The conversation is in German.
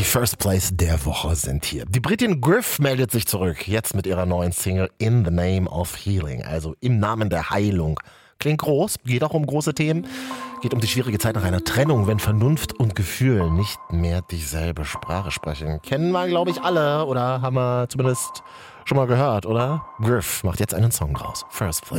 First Place der Woche sind hier. Die Britin Griff meldet sich zurück, jetzt mit ihrer neuen Single In the Name of Healing, also im Namen der Heilung. Klingt groß, geht auch um große Themen, geht um die schwierige Zeit nach einer Trennung, wenn Vernunft und Gefühl nicht mehr dieselbe Sprache sprechen. Kennen wir, glaube ich, alle oder haben wir zumindest schon mal gehört, oder? Griff macht jetzt einen Song draus. First Place.